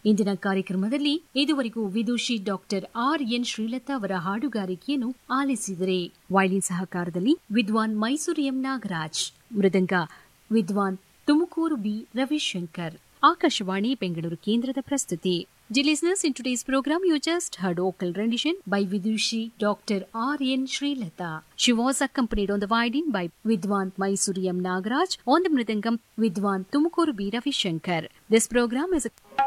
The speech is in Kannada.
ಇಂದಿನ ಕಾರ್ಯಕ್ರಮದಲ್ಲಿ ಇದುವರೆಗೂ ವಿದೂಷಿ ಡಾಕ್ಟರ್ ಆರ್.ಎನ್. ಶ್ರೀಲತಾ ಅವರ ಹಾಡುಗಾರಿಕೆಯನ್ನು ಆಲಿಸಿದರೆ. ವಯಲಿನ್ ಸಹಕಾರದಲ್ಲಿ ವಿದ್ವಾನ್ ಮೈಸೂರು ಎಂ. ನಾಗರಾಜ್, ಮೃದಂಗ ವಿದ್ವಾನ್ ತುಮಕೂರು ಬಿ. ರವಿಶಂಕರ್. ಆಕಾಶವಾಣಿ ಬೆಂಗಳೂರು ಕೇಂದ್ರದ ಪ್ರಸ್ತುತಿ. Dear listeners, in today's program, you just heard vocal rendition by Vidushi Dr. R.N. Srilata. She was accompanied on the violin by Vidwan Mysuru M. Nagaraj, on the mridangam Vidwan Tumkuru B. Ravishankar. This program is a